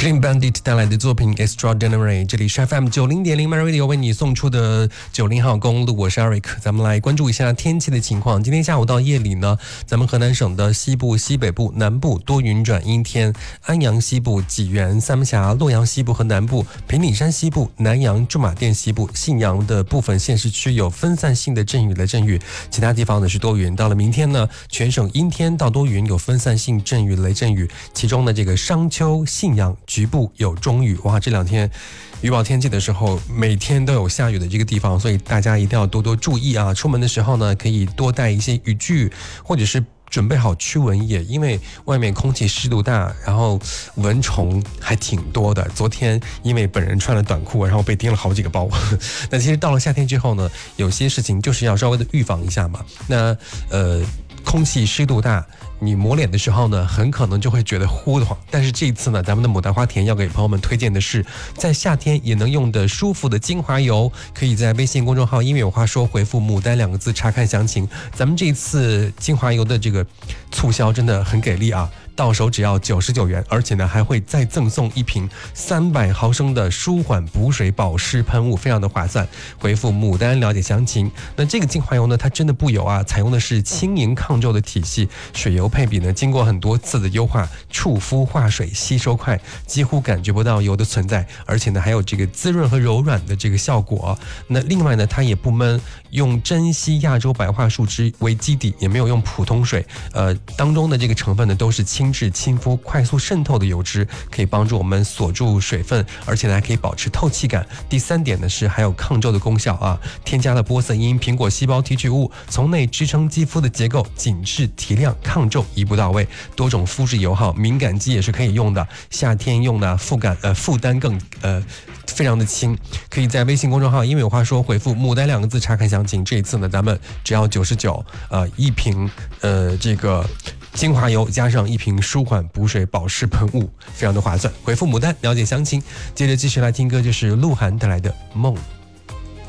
Clean Bandit 带来的作品 Extraordinary， 这里是 FM 90.0 MyRadio 为你送出的90号公路，我是 Eric。咱们来关注一下天气的情况。今天下午到夜里呢，咱们河南省的西部、西北部、南部多云转阴天，安阳西部、济源、三门峡、洛阳西部和南部、平顶山西部、南阳、驻马店西部、信阳的部分县市区有分散性的阵雨雷阵雨，其他地方呢是多云。到了明天呢，全省阴天到多云，有分散性阵雨雷阵雨，其中呢这个商丘、信阳局部有中雨。哇，这两天预报天气的时候每天都有下雨的这个地方，所以大家一定要多多注意啊！出门的时候呢，可以多带一些雨具，或者是准备好驱蚊液，因为外面空气湿度大，然后蚊虫还挺多的。昨天因为本人穿了短裤，然后被叮了好几个包。那其实到了夏天之后呢，有些事情就是要稍微的预防一下嘛。那空气湿度大，你抹脸的时候呢，很可能就会觉得呼得慌。但是这一次呢，咱们的牡丹花田要给朋友们推荐的是在夏天也能用的舒服的精华油，可以在微信公众号音乐有话说回复牡丹2个字查看详情。咱们这一次精华油的这个促销真的很给力啊，到手只要99元，而且呢还会再赠送一瓶300毫升的舒缓补水保湿喷雾，非常的划算。回复牡丹了解详情。那这个精华油呢，它真的不油啊，采用的是轻盈抗皱的体系，水油配比呢经过很多次的优化，触肤化水，吸收快，几乎感觉不到油的存在，而且呢还有这个滋润和柔软的这个效果。那另外呢，它也不闷，用珍稀亚洲白桦树脂为基底，也没有用普通水，当中的这个成分呢都是轻质亲肤、快速渗透的油脂，可以帮助我们锁住水分，而且呢还可以保持透气感。第3点呢是还有抗皱的功效啊，添加了玻色因、苹果细胞提取物，从内支撑肌肤的结构，紧致提亮，抗皱一步到位。多种肤质油耗，敏感肌也是可以用的，夏天用的负担更非常的轻。可以在微信公众号因为有话说回复牡丹2个字查看详情。这一次呢咱们只要99，一瓶这个精华油加上一瓶舒缓补水保湿喷雾，非常的划算。回复牡丹了解详情。接着继续来听歌，就是鹿晗带来的梦。